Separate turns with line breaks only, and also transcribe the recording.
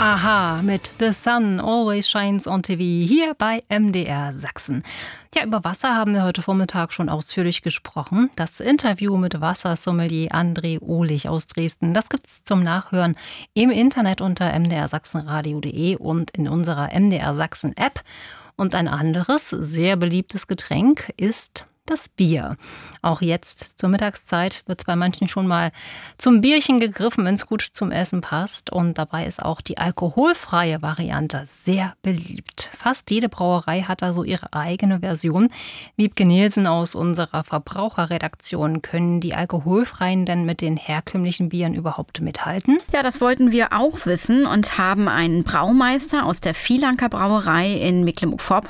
Aha, mit The Sun Always Shines on TV hier bei MDR Sachsen. Ja, über Wasser haben wir heute Vormittag schon ausführlich gesprochen. Das Interview mit Wassersommelier André Ohlich aus Dresden, das gibt's zum Nachhören im Internet unter mdrsachsenradio.de und in unserer MDR Sachsen App. Und ein anderes, sehr beliebtes Getränk ist das Bier. Auch jetzt zur Mittagszeit wird bei manchen schon mal zum Bierchen gegriffen, wenn es gut zum Essen passt. Und dabei ist auch die alkoholfreie Variante sehr beliebt. Fast jede Brauerei hat da so ihre eigene Version. Wiebke Nielsen aus unserer Verbraucherredaktion: Können die alkoholfreien denn mit den herkömmlichen Bieren überhaupt mithalten?
Ja, das wollten wir auch wissen und haben einen Braumeister aus der Vielanker Brauerei in Mecklenburg-Vorpommern